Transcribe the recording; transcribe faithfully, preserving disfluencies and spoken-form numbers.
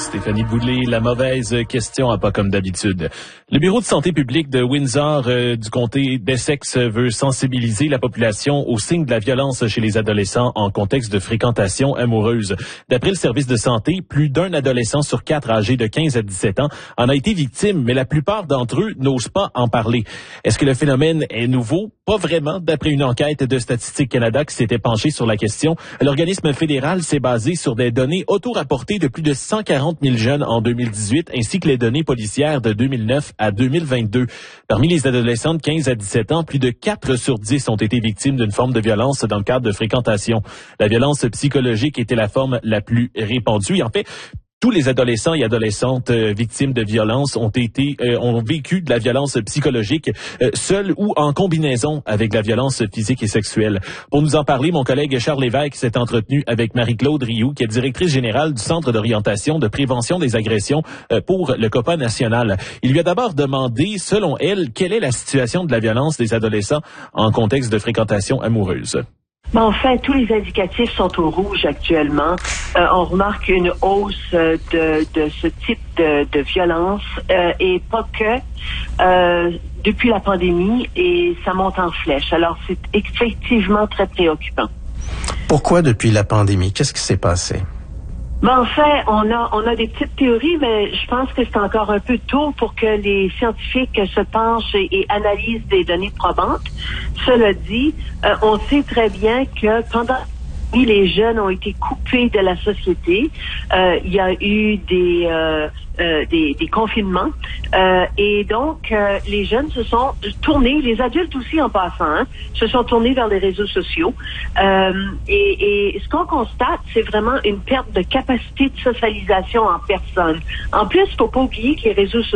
Stéphanie Boulay, la mauvaise question à pas comme d'habitude. Le bureau de santé publique de Windsor euh, du comté d'Essex veut sensibiliser la population aux signes de la violence chez les adolescents en contexte de fréquentation amoureuse. D'après le service de santé, plus d'un adolescent sur quatre âgé de quinze à dix-sept ans en a été victime, mais la plupart d'entre eux n'osent pas en parler. Est-ce que le phénomène est nouveau? Pas vraiment. D'après une enquête de Statistique Canada qui s'était penchée sur la question, l'organisme fédéral s'est basé sur des données auto-rapportées de plus de cent quarante mille jeunes en deux mille dix-huit, ainsi que les données policières de deux mille neuf à deux mille vingt-deux. Parmi les adolescents de quinze à dix-sept ans, plus de quatre sur dix ont été victimes d'une forme de violence dans le cadre de fréquentation. La violence psychologique était la forme la plus répandue. Et en fait, tous les adolescents et adolescentes euh, victimes de violence ont été euh, ont vécu de la violence psychologique euh, seuls ou en combinaison avec la violence physique et sexuelle. Pour nous en parler, mon collègue Charles Lévesque s'est entretenu avec Marie-Claude Rioux, qui est directrice générale du Centre d'orientation de prévention des agressions euh, pour le C O P A national. Il lui a d'abord demandé, selon elle, quelle est la situation de la violence des adolescents en contexte de fréquentation amoureuse. Ben, enfin, tous les indicatifs sont au rouge actuellement. Euh, on remarque une hausse euh, de, de ce type de, de violence euh, et pas que euh, depuis la pandémie, et ça monte en flèche. Alors, c'est effectivement très préoccupant. Pourquoi depuis la pandémie? Qu'est-ce qui s'est passé? Ben, enfin, on a on a des petites théories, mais je pense que c'est encore un peu tôt pour que les scientifiques se penchent et, et analysent des données probantes. Cela dit, euh, on sait très bien que pendant les jeunes ont été coupés de la société. Euh, il y a eu des euh, euh, des, des confinements euh, et donc euh, les jeunes se sont tournés, les adultes aussi en passant, hein, se sont tournés vers les réseaux sociaux. Euh, et, et ce qu'on constate, c'est vraiment une perte de capacité de socialisation en personne. En plus, il ne faut pas oublier que les réseaux sociaux